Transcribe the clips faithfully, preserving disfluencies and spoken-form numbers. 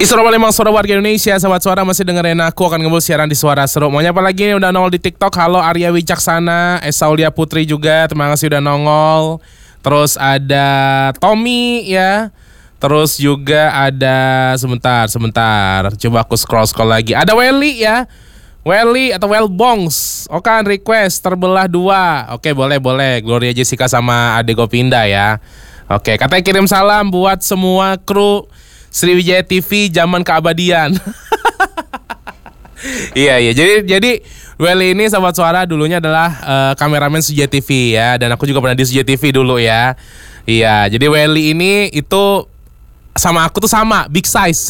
Isra Palembang, suara warga Indonesia. Sahabat Suara masih dengerin aku, akan ngebul siaran di Suara Seru. Maunya apa lagi nih, udah nongol di TikTok. Halo Arya Wicaksana, Esaulia Putri juga, terima kasih udah nongol. Terus ada Tommy ya. Terus juga ada, sebentar, sebentar, coba aku scroll-scroll lagi. Ada Welly ya, Welly atau Wellbongs. Oke, kan request terbelah dua. Oke, boleh, boleh. Gloria Jessica sama Ade Gopinda ya. Oke, katanya kirim salam buat semua kru Sriwijaya T V zaman keabadian. Iya, iya. Jadi jadi Welly ini sahabat Suara dulunya adalah uh, kameramen Sriwijaya T V ya, dan aku juga pernah di Sriwijaya T V dulu ya. Iya, jadi Welly ini itu sama aku tuh sama, big size.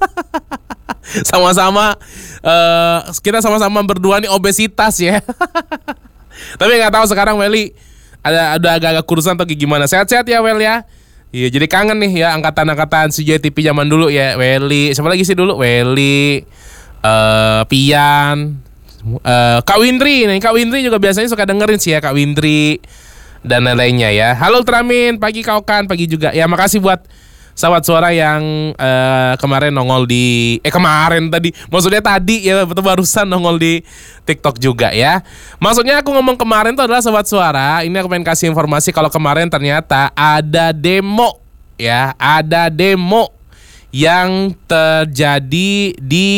Sama-sama uh, kita sama-sama berdua nih obesitas ya. Tapi nggak tahu sekarang Welly ada ada agak-agak kurusan atau gimana. Sehat-sehat ya Wel ya. Iya, jadi kangen nih ya angkatan-angkatan Sriwijaya T V zaman dulu ya. Welly, siapa lagi sih dulu? Welly, uh, Pian, uh, Kak Windri nih. Kak Windri juga biasanya suka dengerin sih ya, Kak Windri dan lain-lainnya ya. Halo Ultramin, pagi Kak Okan, pagi juga. Ya makasih buat sahabat Suara yang uh, kemarin nongol di eh kemarin tadi, maksudnya tadi ya, betul barusan nongol di TikTok juga ya. Maksudnya aku ngomong kemarin itu adalah sahabat Suara, ini aku pengen kasih informasi kalau kemarin ternyata ada demo ya, ada demo yang terjadi di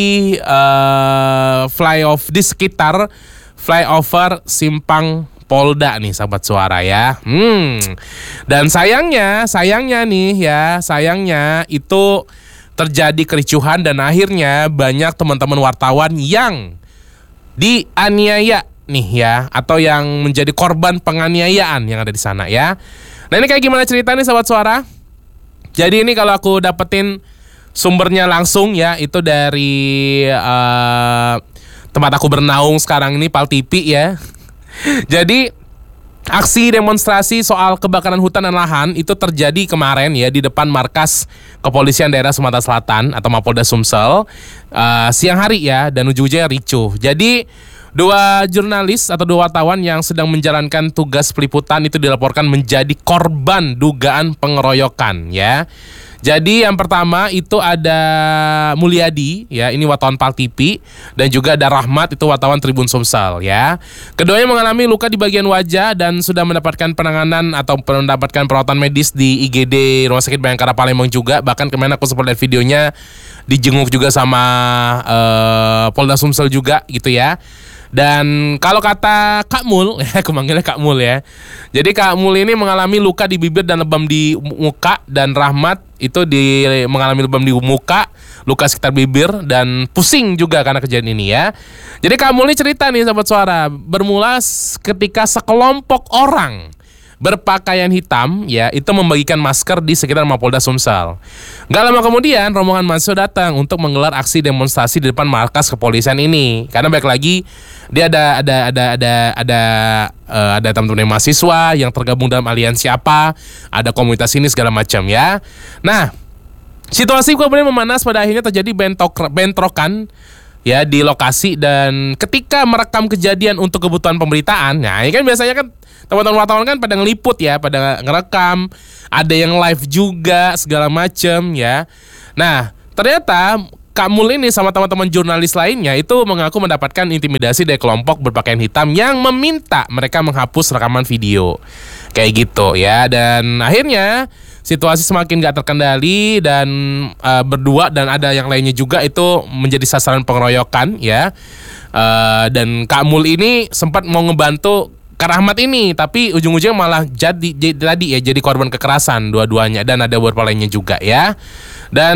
uh, flyover di sekitar flyover Simpang Polda nih sahabat Suara ya. Hmm. Dan sayangnya, sayangnya nih ya, sayangnya itu terjadi kericuhan dan akhirnya banyak teman-teman wartawan yang dianiaya nih ya, atau yang menjadi korban penganiayaan yang ada di sana ya. Nah, ini kayak gimana cerita nih sahabat Suara? Jadi ini kalau aku dapetin sumbernya langsung ya, itu dari uh, tempat aku bernaung sekarang ini, Pal T V ya. Jadi aksi demonstrasi soal kebakaran hutan dan lahan itu terjadi kemarin ya di depan markas Kepolisian Daerah Sumatera Selatan atau Mapolda Sumsel uh, siang hari ya, dan ujung-ujungnya ricuh. Jadi dua jurnalis atau dua wartawan yang sedang menjalankan tugas peliputan itu dilaporkan menjadi korban dugaan pengeroyokan ya. Jadi yang pertama itu ada Mulyadi ya, ini wartawan Pal T V, dan juga ada Rahmat, itu wartawan Tribun Sumsel ya. Keduanya mengalami luka di bagian wajah dan sudah mendapatkan penanganan atau mendapatkan perawatan medis di I G D Rumah Sakit Bayangkara Palembang juga. Bahkan kemarin aku sempat lihat videonya, dijenguk juga sama uh, Polda Sumsel juga gitu ya. Dan kalau kata Kak Mul, ya aku manggilnya Kak Mul ya. Jadi Kak Mul ini mengalami luka di bibir dan lebam di muka, dan Rahmat itu di mengalami lebam di muka, luka sekitar bibir dan pusing juga karena kejadian ini ya. Jadi Kak Mul ini cerita nih sahabat Suara, bermula ketika sekelompok orang berpakaian hitam ya itu membagikan masker di sekitar Mapolda Sumsel. Gak lama kemudian rombongan mahasiswa datang untuk menggelar aksi demonstrasi di depan markas kepolisian ini. Karena baik lagi dia ada ada ada ada ada uh, ada teman-teman mahasiswa yang tergabung dalam aliansi apa, ada komunitas ini segala macam ya. Nah, situasi kemudian memanas, pada akhirnya terjadi bentok bentrokan ya di lokasi, dan ketika merekam kejadian untuk kebutuhan pemberitaan, nah ini kan biasanya kan teman-teman wartawan kan pada ngeliput ya, pada ngerekam, ada yang live juga segala macem ya. Nah, ternyata Kak Mul ini sama teman-teman jurnalis lainnya itu mengaku mendapatkan intimidasi dari kelompok berpakaian hitam yang meminta mereka menghapus rekaman video. Kayak gitu ya, dan akhirnya situasi semakin gak terkendali dan uh, berdua dan ada yang lainnya juga itu menjadi sasaran pengeroyokan ya. Uh, dan Kak Mul ini sempat mau ngebantu Kak Rahmat ini, tapi ujung-ujungnya malah jadi, jadi tadi ya jadi korban kekerasan dua-duanya, dan ada beberapa lainnya juga ya. Dan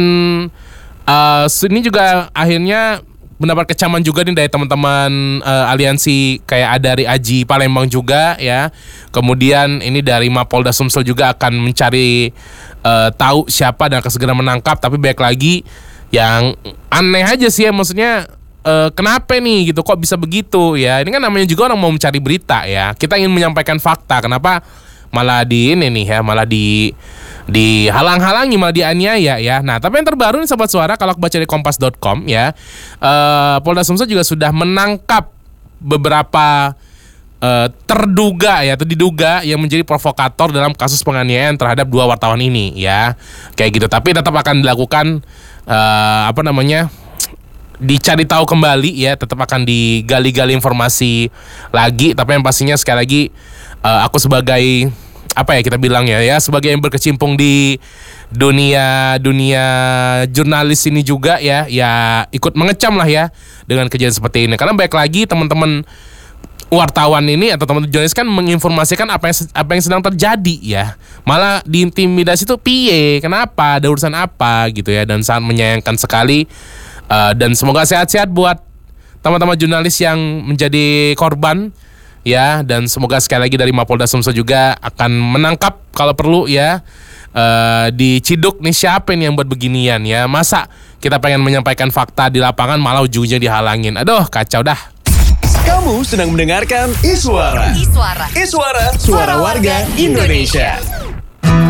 uh, ini juga akhirnya mendapat kecaman juga nih dari teman-teman uh, aliansi kayak ada dari Aji Palembang juga ya. Kemudian ini dari Mapolda Sumsel juga akan mencari uh, tahu siapa dan akan segera menangkap. Tapi baik lagi yang aneh aja sih ya, maksudnya uh, kenapa nih gitu, kok bisa begitu ya. Ini kan namanya juga orang mau mencari berita ya. Kita ingin menyampaikan fakta, kenapa malah di ini nih ya, malah di dihalang-halangi, malah dianiaya ya. Nah, tapi yang terbaru nih Sobat Suara, kalau aku baca di kompas dot com ya, uh, Polda Sumsel juga sudah menangkap beberapa uh, terduga ya atau diduga yang menjadi provokator dalam kasus penganiayaan terhadap dua wartawan ini ya. Kayak gitu. Tapi tetap akan dilakukan uh, apa namanya? dicari tahu kembali ya, tetap akan digali-gali informasi lagi. Tapi yang pastinya sekali lagi uh, aku sebagai apa ya kita bilang ya ya sebagai yang berkecimpung di dunia dunia jurnalis ini juga ya ya ikut mengecam lah ya dengan kejadian seperti ini. Karena baik lagi teman-teman wartawan ini atau teman-teman jurnalis kan menginformasikan apa yang apa yang sedang terjadi ya. Malah diintimidasi tuh piye, kenapa, ada urusan apa gitu ya, dan sangat menyayangkan sekali. Uh, dan semoga sehat-sehat buat teman-teman jurnalis yang menjadi korban ya, dan semoga sekali lagi dari Mapolda Sumsel juga akan menangkap kalau perlu ya, uh, diciduk nih siapa nih yang buat beginian ya. Masa kita pengen menyampaikan fakta di lapangan malah ujungnya dihalangin. Aduh, kacau dah. Kamu sedang mendengarkan Iswara. Iswara. Iswara, suara warga Indonesia.